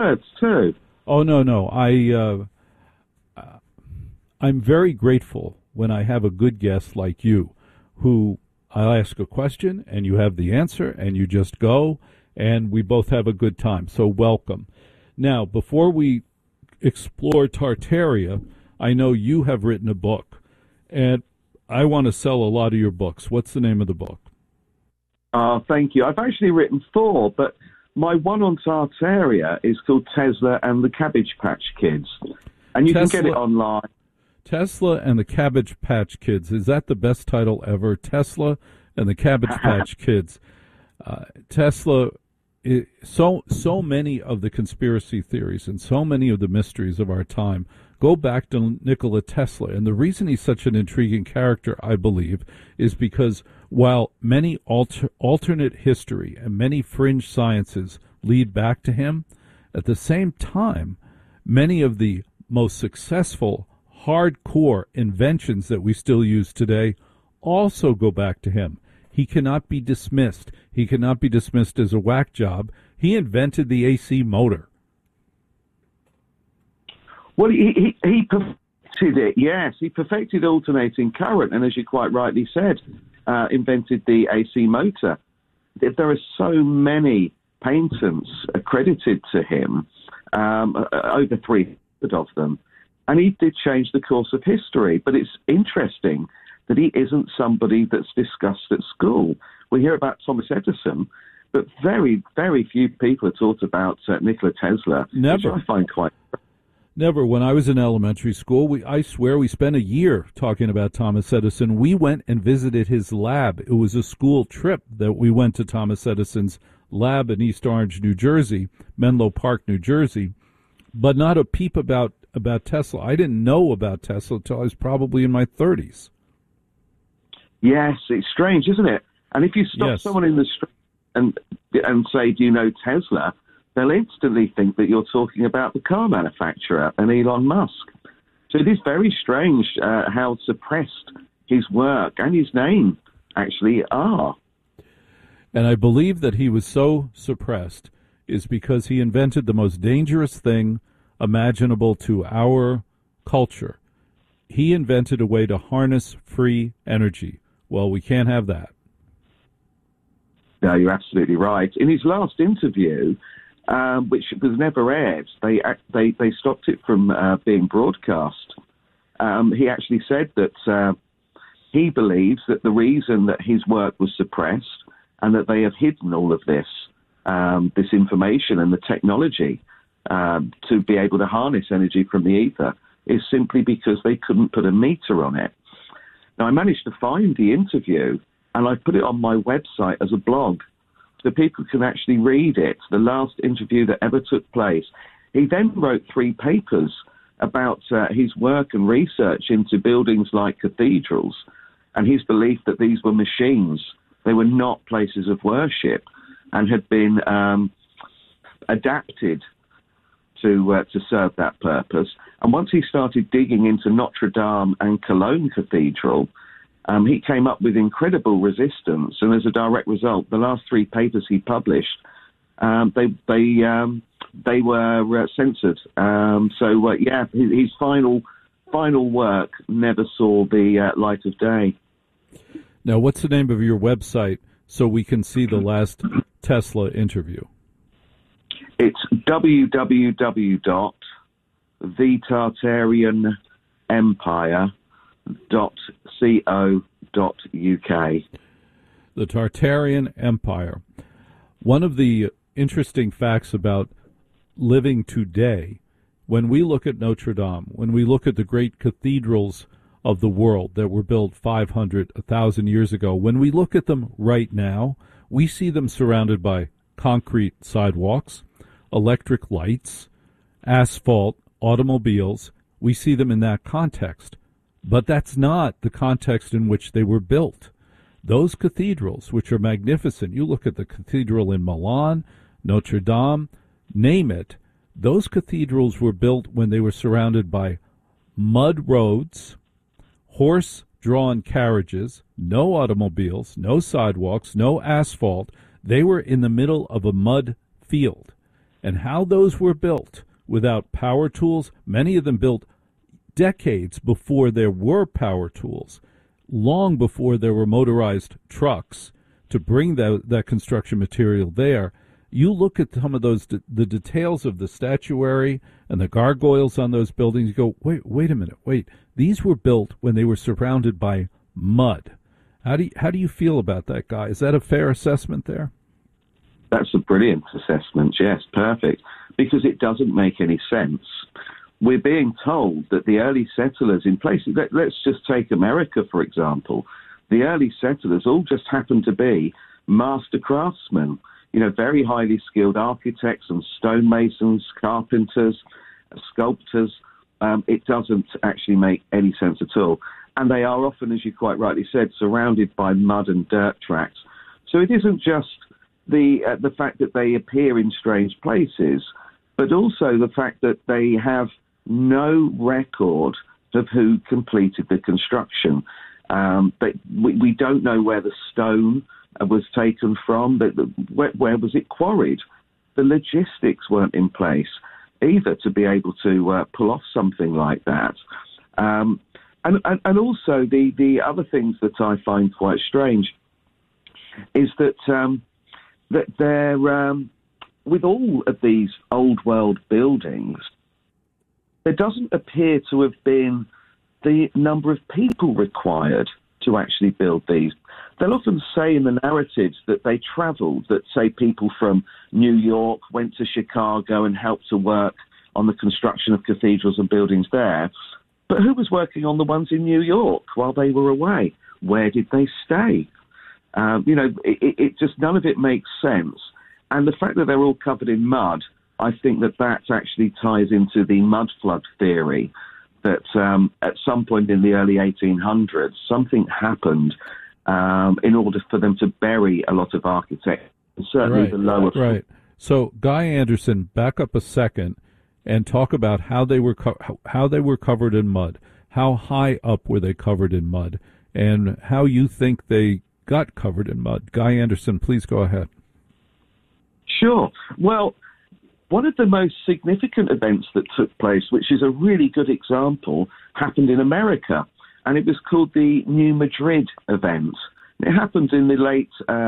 words too. Oh, no, no. I'm very grateful when I have a good guest like you, who I'll ask a question and you have the answer and you just go and we both have a good time. So welcome. Now, before we explore Tartaria, I know you have written a book and I want to sell a lot of your books. What's the name of the book? Thank you. I've actually written 4, but my one on Tartaria is called Tesla and the Cabbage Patch Kids. And you can get it online. Tesla and the Cabbage Patch Kids. Is that the best title ever? Tesla and the Cabbage Patch Kids. Tesla, so many of the conspiracy theories and so many of the mysteries of our time go back to Nikola Tesla. And the reason he's such an intriguing character, I believe, is because while many alternate history and many fringe sciences lead back to him, at the same time, many of the most successful hardcore inventions that we still use today also go back to him. He cannot be dismissed. He cannot be dismissed as a whack job. He invented the AC motor. Well, he perfected it, yes. He perfected alternating current, and as you quite rightly said, invented the AC motor. There are so many patents accredited to him, over 300 of them, and he did change the course of history. But it's interesting that he isn't somebody that's discussed at school. We hear about Thomas Edison, but very, very few people are taught about Nikola Tesla, Never. which I find quite... Never. When I was in elementary school, I swear we spent a year talking about Thomas Edison. We went and visited his lab. It was a school trip that we went to Thomas Edison's lab in East Orange, New Jersey, Menlo Park, New Jersey, but not a peep about Tesla. I didn't know about Tesla until I was probably in my 30s. Yes, it's strange, isn't it? And if you stop someone in the street and say, do you know Tesla, they'll instantly think that you're talking about the car manufacturer and Elon Musk. So it is very strange how suppressed his work and his name actually are. And I believe that he was so suppressed is because he invented the most dangerous thing imaginable to our culture. He invented a way to harness free energy. Well, we can't have that. No, you're absolutely right. In his last interview, which was never aired, they stopped it from being broadcast. He actually said that he believes that the reason that his work was suppressed and that they have hidden all of this information and the technology to be able to harness energy from the ether is simply because they couldn't put a meter on it. Now, I managed to find the interview, and I put it on my website as a blog, so people can actually read it, the last interview that ever took place. He then wrote 3 papers about his work and research into buildings like cathedrals, and his belief that these were machines. They were not places of worship and had been adapted to serve that purpose. And once he started digging into Notre Dame and Cologne Cathedral, he came up with incredible resistance. And as a direct result, the last 3 papers he published, they were censored. His final work never saw the light of day. Now, what's the name of your website so we can see the last Tesla interview? It's www.thetartarianempire.co.uk. The Tartarian Empire. One of the interesting facts about living today, when we look at Notre Dame, when we look at the great cathedrals of the world that were built 500, 1,000 years ago, when we look at them right now, we see them surrounded by concrete sidewalks, electric lights, asphalt, automobiles. We see them in that context. But that's not the context in which they were built. Those cathedrals, which are magnificent, you look at the cathedral in Milan, Notre Dame, name it, those cathedrals were built when they were surrounded by mud roads, horse-drawn carriages, no automobiles, no sidewalks, no asphalt. They were in the middle of a mud field. and how those were built without power tools, many of them built decades before there were power tools, long before there were motorized trucks to bring that construction material there. You look at some of those, the details of the statuary and the gargoyles on those buildings, you go, wait a minute, these were built when they were surrounded by mud. How do you feel about that, Guy? Is that a fair assessment there? That's a brilliant assessment, yes, perfect, because it doesn't make any sense. We're being told that the early settlers in places, let's just take America, for example, the early settlers all just happened to be master craftsmen, very highly skilled architects and stonemasons, carpenters, sculptors. It doesn't actually make any sense at all. And they are often, as you quite rightly said, surrounded by mud and dirt tracks. So it isn't just the fact that they appear in strange places, but also the fact that they have no record of who completed the construction. But we don't know where the stone was taken from. Where was it quarried? The logistics weren't in place either to be able to pull off something like that. And also the other things that I find quite strange is that they're with all of these old world buildings, there doesn't appear to have been the number of people required to actually build these. They'll often say in the narratives that they travelled, that say people from New York went to Chicago and helped to work on the construction of cathedrals and buildings there. But who was working on the ones in New York while they were away? Where did they stay? It just, none of it makes sense. And the fact that they're all covered in mud, I think that actually ties into the mud flood theory, that at some point in the early 1800s, something happened in order for them to bury a lot of architects, certainly the lower. Right. So, Guy Anderson, back up a second and talk about how they were covered in mud. How high up were they covered in mud, and how you think they got covered in mud? Guy Anderson, please go ahead. Sure. Well, one of the most significant events that took place, which is a really good example, happened in America, and it was called the New Madrid event. It happened in the late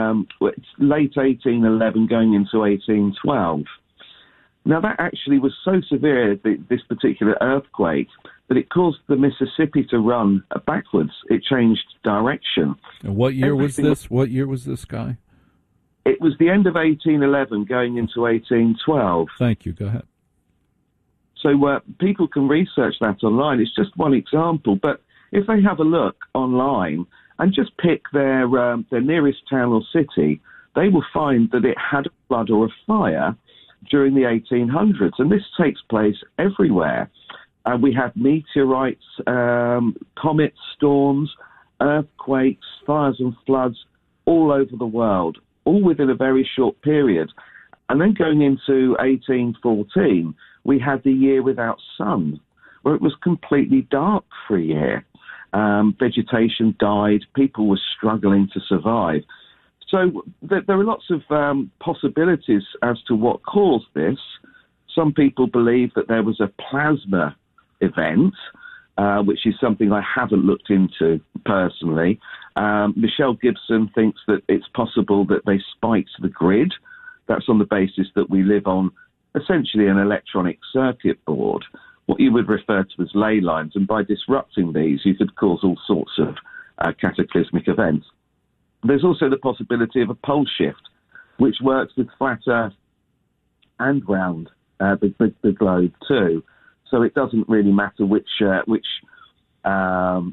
1811 going into 1812. Now, that actually was so severe, this particular earthquake, that it caused the Mississippi to run backwards. It changed direction. And what year was this? What year was this, Guy? It was the end of 1811 going into 1812. Thank you. Go ahead. So people can research that online. It's just one example. But if they have a look online and just pick their nearest town or city, they will find that it had a flood or a fire during the 1800s. And this takes place everywhere. We have meteorites, comets, storms, earthquakes, fires and floods all over the world, all within a very short period. And then going into 1814, we had the year without sun, where it was completely dark for a year. Vegetation died, people were struggling to survive. So there are lots of possibilities as to what caused this. Some people believe that there was a plasma event, which is something I haven't looked into personally. Michelle Gibson thinks that it's possible that they spiked the grid. That's on the basis that we live on essentially an electronic circuit board, what you would refer to as ley lines, and by disrupting these, you could cause all sorts of cataclysmic events. There's also the possibility of a pole shift, which works with flat Earth and round the globe too. So it doesn't really matter which side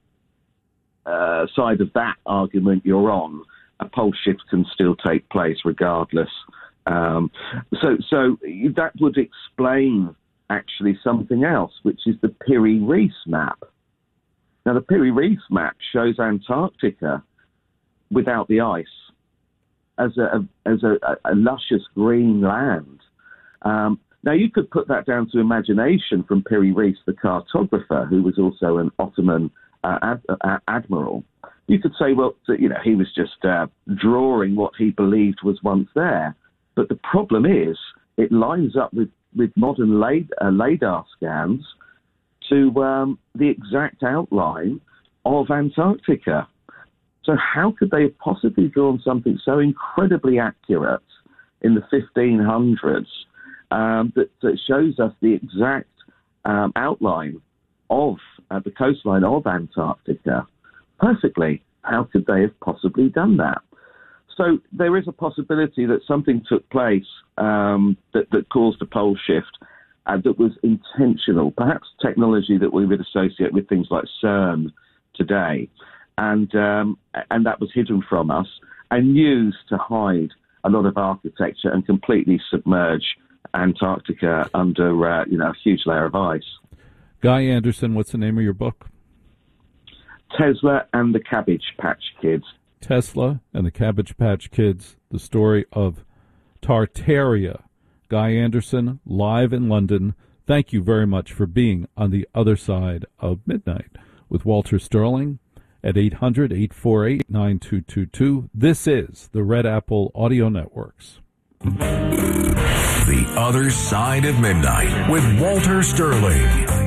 of that argument you're on. A pole shift can still take place regardless. So that would explain actually something else, which is the Piri-Reis map. Now, the Piri-Reis map shows Antarctica without the ice as a luscious green land. Now, you could put that down to imagination from Piri-Reis, the cartographer, who was also an Ottoman admiral. You could say, well, he was just drawing what he believed was once there. But the problem is, it lines up with modern LiDAR scans to the exact outline of Antarctica. So how could they have possibly drawn something so incredibly accurate in the 1500s that shows us the exact outline of the coastline of Antarctica perfectly? How could they have possibly done that? So there is a possibility that something took place that caused a pole shift that was intentional, perhaps technology that we would associate with things like CERN today, and that was hidden from us and used to hide a lot of architecture and completely submerge Antarctica under a huge layer of ice. Guy Anderson, what's the name of your book? Tesla and the Cabbage Patch Kids. Tesla and the Cabbage Patch Kids, the story of Tartaria. Guy Anderson, live in London. Thank you very much for being on the other side of midnight with Walter Sterling at 800-848-9222. This is the Red Apple Audio Networks. The Other Side of Midnight with Walter Sterling.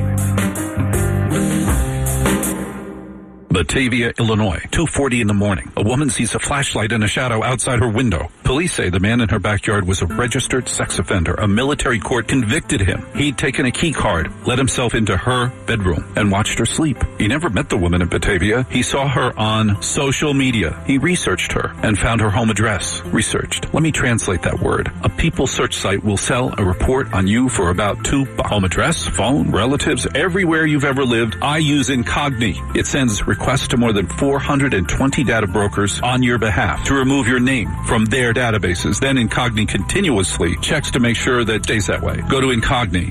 Batavia, Illinois, 2:40 in the morning. A woman sees a flashlight in a shadow outside her window. Police say the man in her backyard was a registered sex offender. A military court convicted him. He'd taken a key card, let himself into her bedroom, and watched her sleep. He never met the woman in Batavia. He saw her on social media. He researched her and found her home address. Researched. Let me translate that word. A people search site will sell a report on you for about $2. Home address, phone, relatives, everywhere you've ever lived. I use Incogni. It sends requests to more than 420 data brokers on your behalf to remove your name from their databases. Then Incogni continuously checks to make sure that it stays that way. Go to Incogni,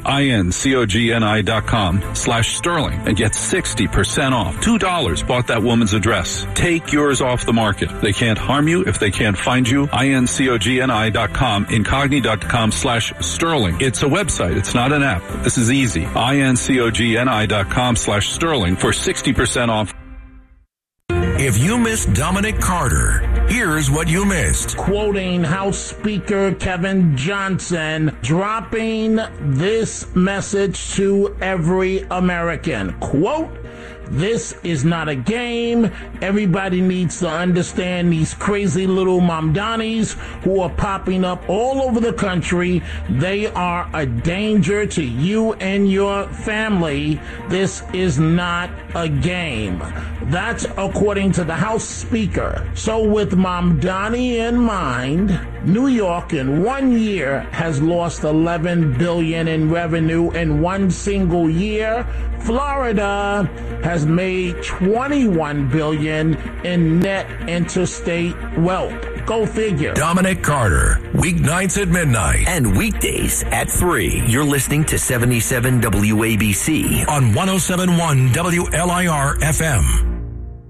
INCOGNI.com/Sterling and get 60% off. $2 bought that woman's address. Take yours off the market. They can't harm you if they can't find you. INCOGNI.com, Incogni.com/Sterling. It's a website. It's not an app. This is easy. INCOGNI.com/Sterling for 60% off. If you missed Dominic Carter, here's what you missed. Quoting House Speaker Kevin Johnson, dropping this message to every American. Quote, "This is not a game. Everybody needs to understand these crazy little Mamdanis who are popping up all over the country. They are a danger to you and your family. This is not a game." That's according to the House Speaker. So with Mamdani in mind, New York in 1 year has lost $11 billion in revenue in one single year. Florida has made $21 billion in net interstate wealth. Go figure. Dominic Carter, weeknights at midnight. And weekdays at 3. You're listening to 77 WABC. On 107.1 WLIR FM.